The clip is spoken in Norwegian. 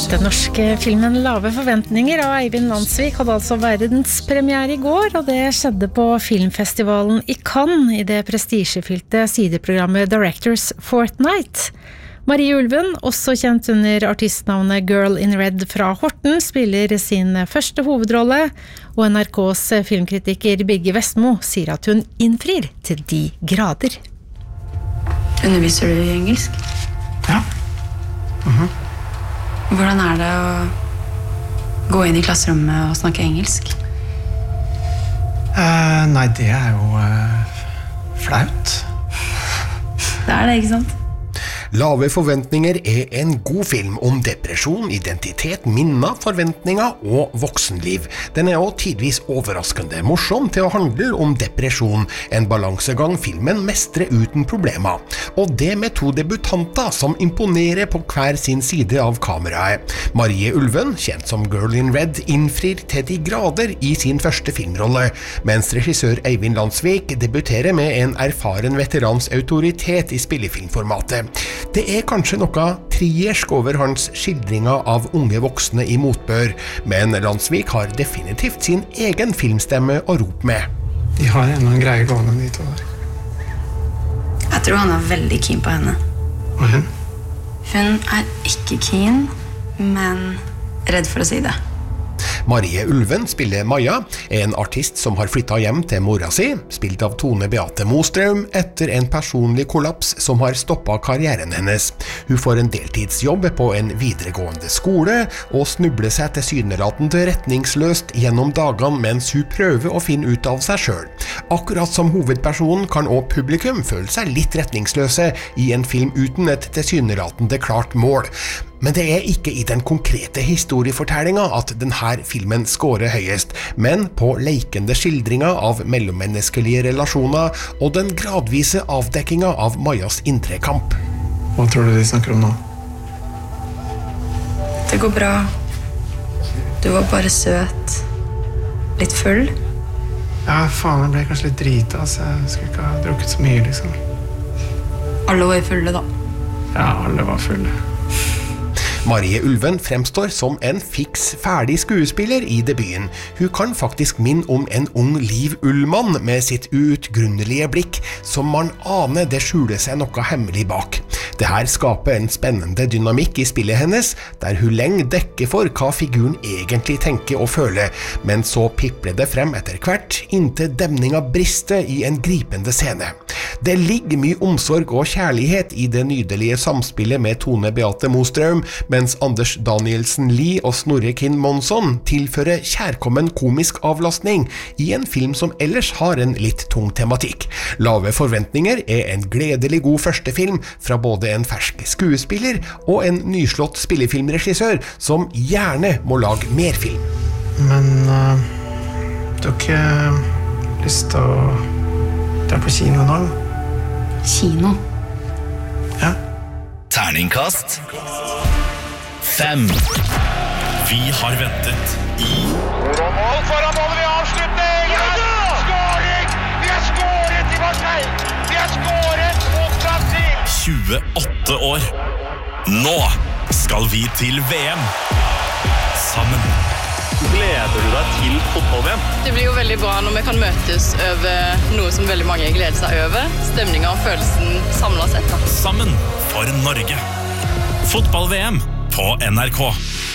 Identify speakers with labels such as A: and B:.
A: Den norske filmen Lave forventninger av Eivind Landsvik hadde altså verdenspremiere I går, og det skjedde på filmfestivalen I Cannes I det prestisjefylte sideprogrammet Directors Fortnight. Marie Ulven, også kjent under artistnavnet Girl in Red fra Horten, spiller sin første hovedrolle, og NRKs filmkritiker Birgit Vestmo sier at hun innfrir til de grader.
B: Underviser du I engelsk?
C: Ja.
B: Hvordan det å gå inn I klasserommet og snakke engelsk?
C: Nei, det jo flaut.
B: Det det, ikke sant?
D: Lave forventninger en god film om depresjon, identitet, minner, forventninger og voksenliv. Den også tidvis overraskende morsom til å handle om depresjon, en balansegang filmen mestrer uten problemer. Og det med to debutanter som imponerer på hver sin side av kameraet. Marie Ulven, kjent som Girl in Red, innfrir til de grader I sin første filmrolle, mens regissør Eivind Landsvik debuterer med en erfaren veterans autoritet I spillefilmformatet. Det kanskje noe triersk over hans skildringer av unge voksne I motbør, men Landsvik har definitivt sin egen filmstemme å rope med.
C: De har noen greier gående, de to der.
B: Jeg tror han veldig keen på henne.
C: Og hun?
B: Hun ikke keen, men redd for å si det.
D: Marie Ulven spiller Maja, en artist som har flyttet hjem til mora si, spilt av Tone Beate Mostrøm, etter en personlig kollaps som har stoppet karrieren hennes. Hun får en deltidsjobb på en videregående skole, og snubler seg tilsynelatende retningsløst gjennom dagene mens hun prøver å finne ut av seg selv. Akkurat som hovedpersonen kan også publikum føle seg litt retningsløse I en film uten et tilsynelatende klart mål. Men det ikke I den konkrete historiefortellingen at denne filmen scorer høyest, men på lekende skildringer av mellommenneskelige relasjoner og den gradvise avdekkingen av Majas indre kamp.
C: Hva tror du de snakker om nå?
B: Det går bra. Du var bare søt. Litt full.
C: Ja, faen, jeg ble kanskje litt drita, så jeg skulle ikke ha drukket så mye, liksom.
B: Alle var fulle, da.
C: Ja, alle var fulle.
D: Marie Ulven fremstår som en fiks ferdig skuespiller I debuten. Hun kan faktisk minne om en ung Liv Ullmann med sitt uutgrunnelige blikk, som man aner det skjuler seg noe hemmelig bak. Det her skaper en spennende dynamikk I spillet hennes, der hun lenge dekker for hva figuren egentlig tenker og føler, men så pipler det frem etter hvert, inntil demninga brister I en gripende scene. Det ligger mye omsorg og kjærlighet I det nydelige samspillet med Tone Beate Mostrøm, mens Anders Danielsen Lie og Snorre Kinn Monsson tilfører kjærkommen komisk avlastning I en film som ellers har en litt tung tematikk. Lave forventninger en gledelig god første film fra både en fersk skuespiller og en nyslått spillefilmregissør som gjerne må lage mer film.
C: Men du har ikke lyst til å dra på kino nå?
B: Kino?
C: Ja.
E: Terningkast 5. Vi har ventet I
F: Mål foran målet ved avslutning! Skåring! Vi har skåret I Marseille! Vi har skåret mot Brasil!
E: 28 år. Nå skal vi til VM. Sammen.
G: Gleder du deg til fotball-VM?
H: Det blir jo veldig bra når vi kan møtes over noe som veldig mange gleder seg over. Stemningen og følelsen samlet sett.
E: Sammen for Norge. Fotball-VM på NRK.